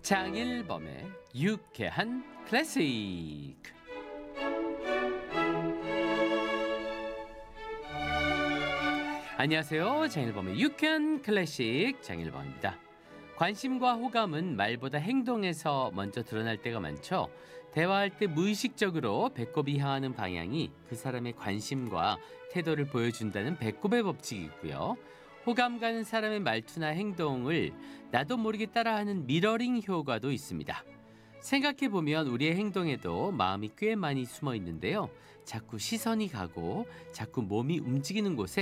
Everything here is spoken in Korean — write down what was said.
장일범의 유쾌한 클래식. 안녕하세요. 장일범의 유쾌한 클래식 장일범입니다. 관심과 호감은 말보다 행동에서 먼저 드러날 때가 많죠. 대화할 때 무의식적으로 배꼽이 향하는 방향이 그 사람의 관심과 태도를 보여준다는 배꼽의 법칙이 있고요. 호감 가는 사람의 말투나 행동을 나도 모르게 따라하는 미러링 효과도 있습니다. 생각해보면 우리의 행동에도 마음이 꽤 많이 숨어 있는데요. 자꾸 시선이 가고 자꾸 몸이 움직이는 곳에